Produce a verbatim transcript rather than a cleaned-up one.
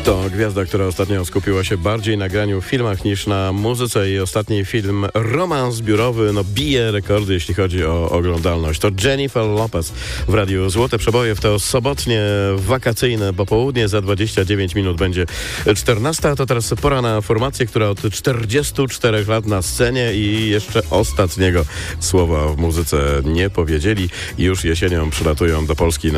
To gwiazda, która ostatnio skupiła się bardziej na graniu w filmach niż na muzyce. Jej ostatni film Romans Biurowy no bije rekordy, jeśli chodzi o oglądalność. To Jennifer Lopez w Radiu Złote Przeboje w to sobotnie wakacyjne popołudnie. Za dwadzieścia dziewięć minut będzie czternasta. To teraz pora na formację, która od czterdziestu czterech lat na scenie i jeszcze ostatniego słowa w muzyce nie powiedzieli. Już jesienią przylatują do Polski